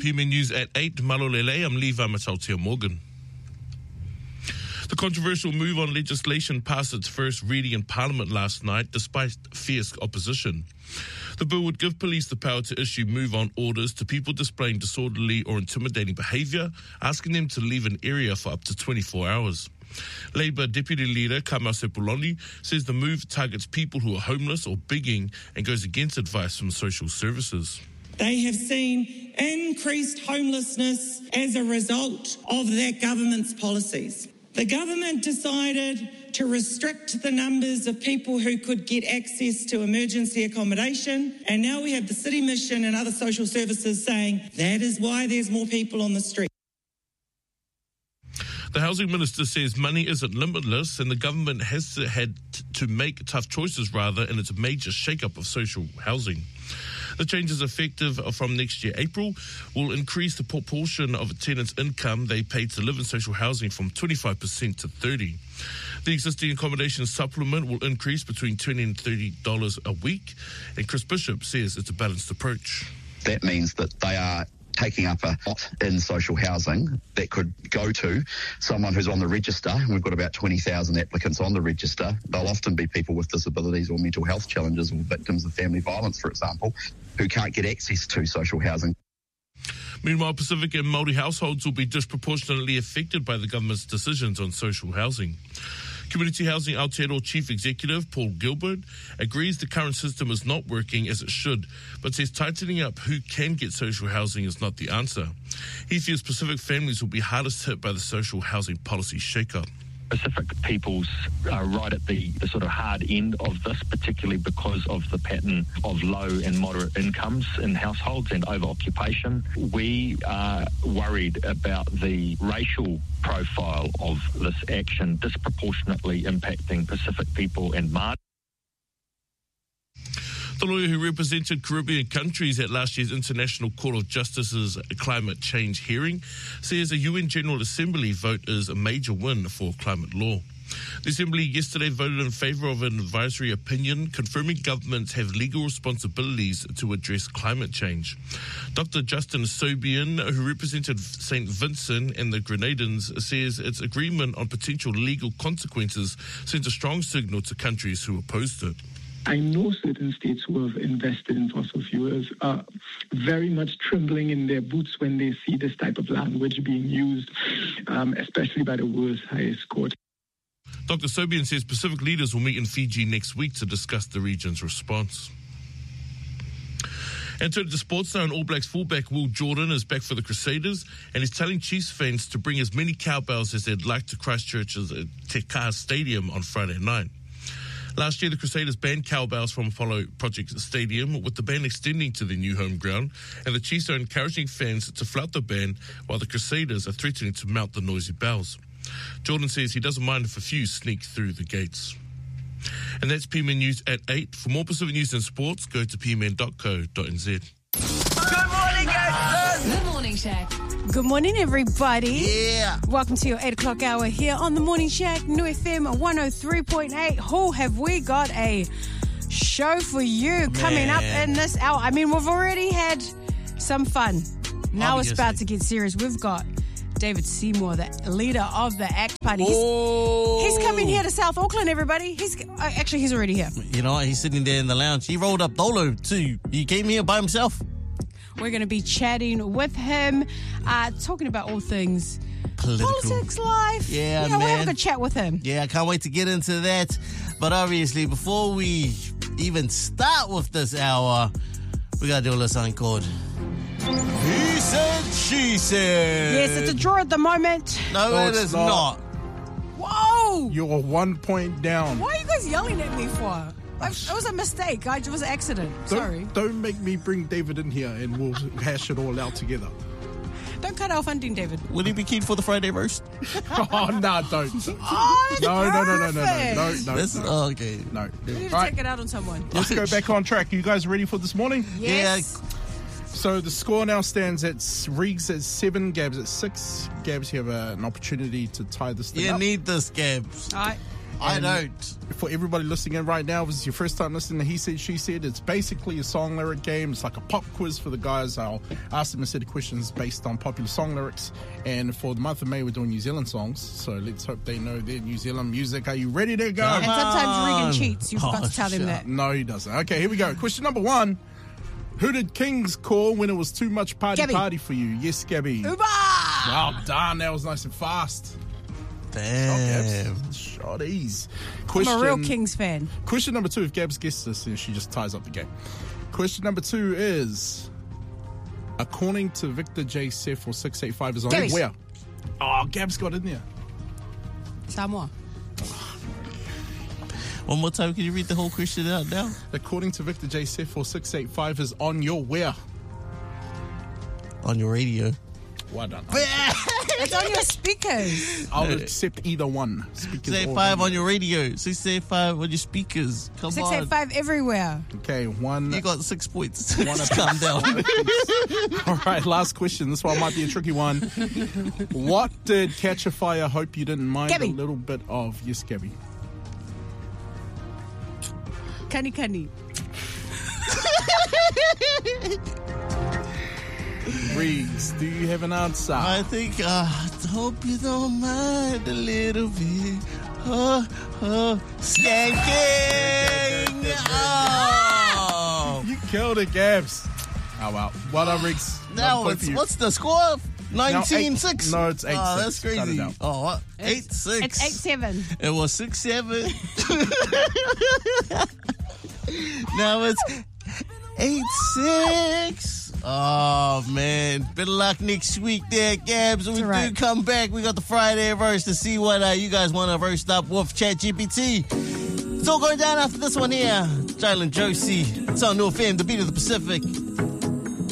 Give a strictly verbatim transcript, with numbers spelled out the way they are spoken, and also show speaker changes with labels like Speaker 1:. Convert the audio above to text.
Speaker 1: P M N News at eight, Malolele. I'm Levi Matautia Morgan. The controversial move on legislation passed its first reading in Parliament last night, despite fierce opposition. The bill would give police the power to issue move-on orders to people displaying disorderly or intimidating behaviour, asking them to leave an area for up to twenty-four hours. Labour Deputy Leader Kamau Sepuloni says the move targets people who are homeless or begging and goes against advice from social services.
Speaker 2: They have seen increased homelessness as a result of that government's policies. The government decided to restrict the numbers of people who could get access to emergency accommodation, and now we have the City Mission and other social services saying that is why there's more people on the street.
Speaker 1: The Housing Minister says money isn't limitless and the government has to, had to make tough choices rather in its major shake-up of social housing. The changes effective from next year April will increase the proportion of a tenant's income they pay to live in social housing from twenty-five percent to thirty percent. The existing accommodation supplement will increase between twenty and thirty dollars a week, and Chris Bishop says it's a balanced approach.
Speaker 3: That means that they are taking up a lot in social housing that could go to someone who's on the register, and we've got about twenty thousand applicants on the register. They'll often be people with disabilities or mental health challenges or victims of family violence, for example, who can't get access to social housing.
Speaker 1: Meanwhile, Pacific and Māori households will be disproportionately affected by the government's decisions on social housing. Community Housing Aotearoa Chief Executive Paul Gilbert agrees the current system is not working as it should, but says tightening up who can get social housing is not the answer. He fears Pacific families will be hardest hit by the social housing policy shake-up.
Speaker 4: Pacific peoples are right at the, the sort of hard end of this, particularly because of the pattern of low and moderate incomes in households and over-occupation. We are worried about the racial profile of this action disproportionately impacting Pacific people and Māori.
Speaker 1: The lawyer who represented Caribbean countries at last year's International Court of Justice's climate change hearing says a U N General Assembly vote is a major win for climate law. The Assembly yesterday voted in favour of an advisory opinion confirming governments have legal responsibilities to address climate change. Doctor Justin Sobian, who represented Saint Vincent and the Grenadines, says its agreement on potential legal consequences sends a strong signal to countries who opposed it.
Speaker 5: I know certain states who have invested in fossil fuels are very much trembling in their boots when they see this type of language being used, um, especially by the world's highest court.
Speaker 1: Doctor Sobian says Pacific leaders will meet in Fiji next week to discuss the region's response. And turning to sports now, and All Blacks fullback Will Jordan is back for the Crusaders and is telling Chiefs fans to bring as many cowbells as they'd like to Christchurch's Te Kā Stadium on Friday night. Last year, the Crusaders banned cowbells from Apollo Project Stadium, with the ban extending to their new home ground, and the Chiefs are encouraging fans to flout the ban while the Crusaders are threatening to mount the noisy bells. Jordan says he doesn't mind if a few sneak through the gates. And that's P M N News at eight. For more Pacific news and sports, go to p m n dot co dot n z.
Speaker 6: Good morning, guys.
Speaker 7: The Morning Shack.
Speaker 8: Good morning, everybody.
Speaker 6: Yeah.
Speaker 8: Welcome to your eight o'clock hour here on the Morning Shack, New F M one oh three point eight. Who have we got a show for you coming up in this hour? I mean, we've already had some fun. Now it's about to get serious. We've got David Seymour, the leader of the ACT Party. He's, he's coming here to South Auckland, everybody. He's uh, Actually, he's already here.
Speaker 9: You know, he's sitting there in the lounge. He rolled up dolo, too. He came here by himself.
Speaker 8: We're going to be chatting with him, uh, talking about all things
Speaker 9: political,
Speaker 8: politics, life.
Speaker 9: Yeah,
Speaker 8: you know,
Speaker 9: man.
Speaker 8: we'll have a good chat with him.
Speaker 9: Yeah, I can't wait to get into that. But obviously, before we even start with this hour, we got to do a little something called He Said, She Said.
Speaker 8: Yes, it's a draw at the moment.
Speaker 9: No,
Speaker 10: No,
Speaker 9: it
Speaker 10: it's
Speaker 9: is
Speaker 10: not.
Speaker 9: not.
Speaker 8: Whoa!
Speaker 10: You're one point down.
Speaker 8: Why are you guys yelling at me for? I, it was a mistake. I, it was an accident.
Speaker 10: Don't,
Speaker 8: Sorry.
Speaker 10: Don't make me bring David in here and we'll hash it all out together.
Speaker 8: Don't cut our funding, David.
Speaker 9: Will he be keen for the Friday roast?
Speaker 10: Oh, no, don't.
Speaker 8: Oh, that's
Speaker 10: no, no, no, no, no, no,
Speaker 8: perfect.
Speaker 10: no, no,
Speaker 9: This-
Speaker 10: no.
Speaker 9: oh, okay.
Speaker 10: No.
Speaker 8: We need to
Speaker 10: Right,
Speaker 8: take it out on someone.
Speaker 10: let's go back on track. You guys ready for this morning?
Speaker 8: Yes.
Speaker 10: So the score now stands at Riggs at seven, Gabs at six. Gabs, you have uh, an opportunity to tie this thing
Speaker 9: You
Speaker 10: up.
Speaker 9: need this, Gabs.
Speaker 8: All right.
Speaker 9: I
Speaker 10: And
Speaker 9: don't.
Speaker 10: For everybody listening in right now, if this is your first time listening to He Said, She Said, it's basically a song lyric game. It's like a pop quiz for the guys. I'll ask them a set of questions based on popular song lyrics. And for the month of May, we're doing New Zealand songs. So let's hope they know their New Zealand music. Are you ready to go?
Speaker 8: And sometimes Regan cheats. You forgot
Speaker 9: Oh,
Speaker 8: to tell them
Speaker 9: shut
Speaker 8: that.
Speaker 10: No, he doesn't. Okay, here we go. Question number one. Who did Kings call when it was too much party
Speaker 8: Gabby.
Speaker 10: party for you? Yes, Gabby.
Speaker 8: Uba!
Speaker 10: Well done. That was nice and fast.
Speaker 9: Damn.
Speaker 10: Shotties.
Speaker 8: I'm
Speaker 10: Question,
Speaker 8: a real Kings fan.
Speaker 10: question number two. If Gabs gets this, then she just ties up the game. Question number two is, according to Victor J. Seth or six eight five is on
Speaker 8: Gabby.
Speaker 10: where? Oh, Gabs got in there.
Speaker 8: Samoa.
Speaker 9: One more time, can you read the whole question out now?
Speaker 10: According to Victor J. Seth or six eight five is on your where?
Speaker 9: On your radio.
Speaker 10: Well done.
Speaker 8: It's on your speakers.
Speaker 10: I'll accept either one. Speakers
Speaker 9: six eight
Speaker 10: or
Speaker 9: five
Speaker 10: radio.
Speaker 9: on your radio. six eight five on your speakers. Come
Speaker 8: six
Speaker 9: on.
Speaker 8: eight five everywhere.
Speaker 10: Okay, one.
Speaker 9: You got six points.
Speaker 10: One
Speaker 9: Just calm down.
Speaker 10: All right, last question. This one might be a tricky one. What did Catch a Fire hope you didn't mind
Speaker 8: Gabby.
Speaker 10: a little bit of? Yes, Gabby.
Speaker 8: Kani kani.
Speaker 10: Reeds, do you have an answer?
Speaker 9: I think, uh, I hope you don't mind a little bit. Oh, oh, skanking! Oh!
Speaker 10: You killed it, Gabs. Oh, well. Well done, Riggs.
Speaker 9: Now,
Speaker 10: Another point
Speaker 9: it's,
Speaker 10: for you.
Speaker 9: what's the score? nineteen six.
Speaker 10: No, it's eight
Speaker 9: Oh,
Speaker 10: six.
Speaker 9: that's
Speaker 10: Cut it
Speaker 9: crazy.
Speaker 10: out.
Speaker 9: Oh, what? eight six.
Speaker 8: It's eight seven.
Speaker 9: It was six seven. Now it's eight six. Oh man, better luck next week there, Gabs. When we
Speaker 8: That's right.
Speaker 9: do come back, we got the Friday verse to see what uh, you guys want to verse up with ChatGPT. It's all going down after this one here. Jalen Josie. It's on New F M, the beat of the Pacific.